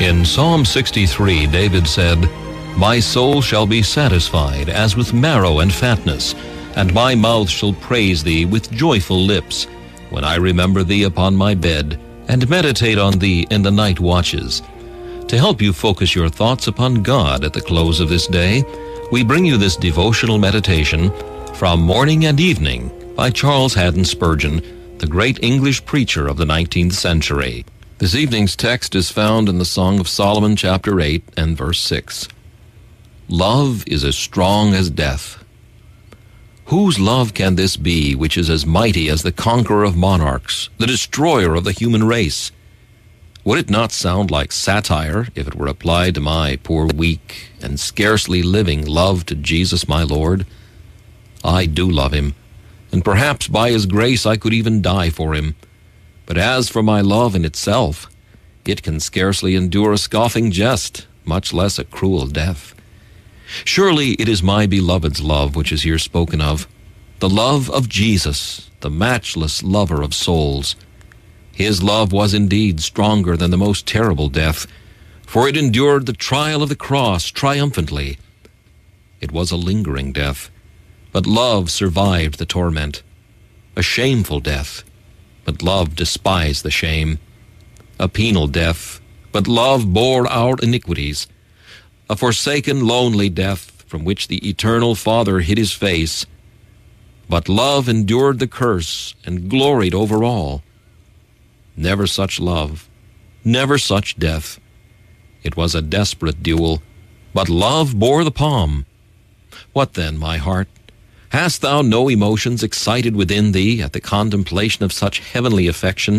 In Psalm 63, David said, "My soul shall be satisfied as with marrow and fatness, and my mouth shall praise thee with joyful lips, when I remember thee upon my bed, and meditate on thee in the night watches." To help you focus your thoughts upon God at the close of this day, we bring you this devotional meditation from Morning and Evening by Charles Haddon Spurgeon, the great English preacher of the 19th century. This evening's text is found in the Song of Solomon, chapter 8 and verse 6. Love is as strong as death. Whose love can this be which is as mighty as the conqueror of monarchs, the destroyer of the human race? Would it not sound like satire if it were applied to my poor, weak, and scarcely living love to Jesus my Lord? I do love him, and perhaps by his grace I could even die for him. But as for my love in itself, it can scarcely endure a scoffing jest, much less a cruel death. Surely it is my beloved's love which is here spoken of, the love of Jesus, the matchless lover of souls. His love was indeed stronger than the most terrible death, for it endured the trial of the cross triumphantly. It was a lingering death, but love survived the torment. A shameful death, but love despised the shame. A penal death, but love bore our iniquities. A forsaken, lonely death, from which the eternal Father hid his face. But love endured the curse and gloried over all. Never such love, never such death. It was a desperate duel, but love bore the palm. What then, my heart? Hast thou no emotions excited within thee at the contemplation of such heavenly affection?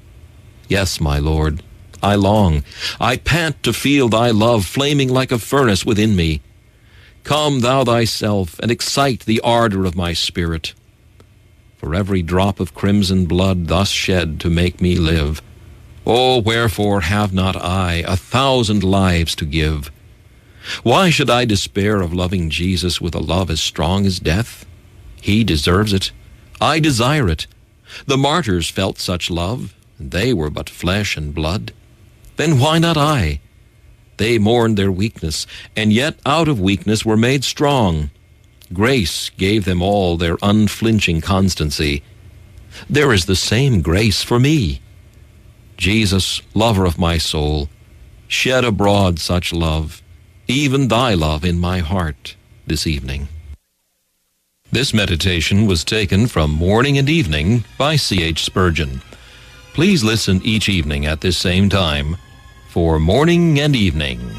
Yes, my Lord, I long, I pant to feel thy love flaming like a furnace within me. Come thou thyself and excite the ardor of my spirit. For every drop of crimson blood thus shed to make me live, oh, wherefore have not I 1,000 lives to give? Why should I despair of loving Jesus with a love as strong as death? He deserves it. I desire it. The martyrs felt such love, and they were but flesh and blood. Then why not I? They mourned their weakness, and yet out of weakness were made strong. Grace gave them all their unflinching constancy. There is the same grace for me. Jesus, lover of my soul, shed abroad such love, even thy love in my heart this evening. This meditation was taken from Morning and Evening by C.H. Spurgeon. Please listen each evening at this same time for Morning and Evening.